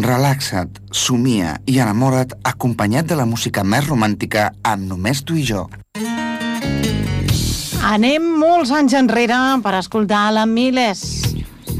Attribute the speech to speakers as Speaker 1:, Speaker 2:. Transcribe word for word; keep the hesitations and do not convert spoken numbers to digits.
Speaker 1: Relaxa't, somia i enamora't acompanyat de la música més romàntica amb Només tu i jo.
Speaker 2: Anem molts anys enrere per escoltar la Miles.